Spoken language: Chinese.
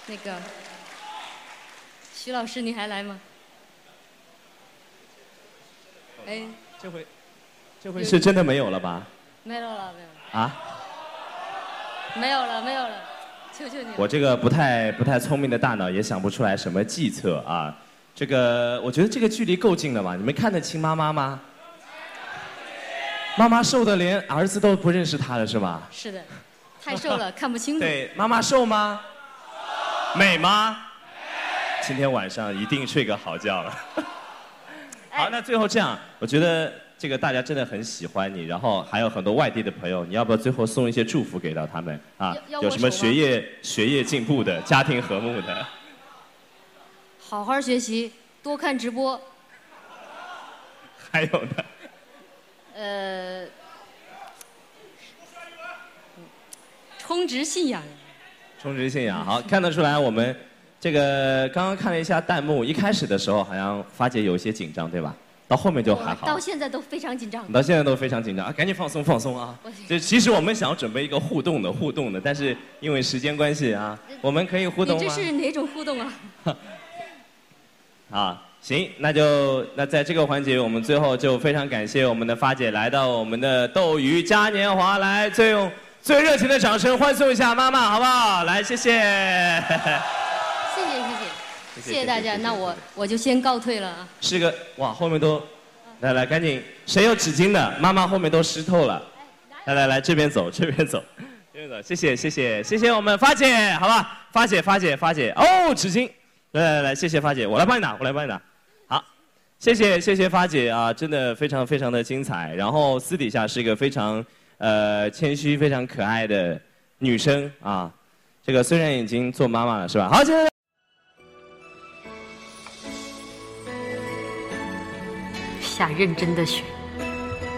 那个徐老师，你还来吗？哎， 这回是真的没有了吧？ 没有了，没有了。 啊？ 没有了，没有了，求求你了。 我这个不太聪明的大脑也想不出来什么计策啊。这个我觉得这个距离够近了吧？你们看得清妈妈吗？妈妈瘦的连儿子都不认识她了是吧？ 是的，太瘦了看不清楚。 对，妈妈瘦吗？美吗？今天晚上一定睡个好觉了。好，那最后这样，我觉得这个大家真的很喜欢你，然后还有很多外地的朋友，你要不要最后送一些祝福给到他们啊？有什么学业进步的，家庭和睦的？ 好好学习，多看直播。 还有呢？ 充值信仰。 充值信仰，好，看得出来我们这个刚刚看了一下弹幕，一开始的时候好像发姐有一些紧张，对吧？到后面就还好。 到现在都非常紧张。 到现在都非常紧张啊！赶紧放松放松啊！就其实我们想要准备一个互动的，但是因为时间关系啊，我们可以互动吗？ 你这是哪种互动啊？ 啊，行，那在这个环节，我们最后就非常感谢我们的发姐来到我们的斗鱼嘉年华，来用最热情的掌声欢送一下妈妈，好不好？来，谢谢。 谢谢大家，那我就先告退了啊。 是个哇，后面都，来赶紧，谁有纸巾的？妈妈后面都湿透了。来，这边走，这边走，谢谢我们发姐，好吧？发姐，哦，纸巾，来，谢谢发姐，我来帮你拿。好，谢谢发姐啊，真的非常非常的精彩。然后私底下是一个非常谦虚、非常可爱的女生啊。这个虽然已经做妈妈了，是吧？好，接下来。 下认真的雪。